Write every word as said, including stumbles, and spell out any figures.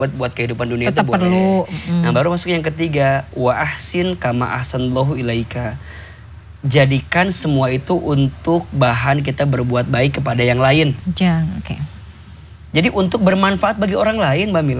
buat buat kehidupan dunia itu Tetap boleh. perlu. Nah, Mm. baru masuk yang ketiga, wa ahsin kama ahsanallahu ilaika. Jadikan semua itu untuk bahan kita berbuat baik kepada yang lain. Jangan, oke. Jadi untuk bermanfaat bagi orang lain, Mbak Mila.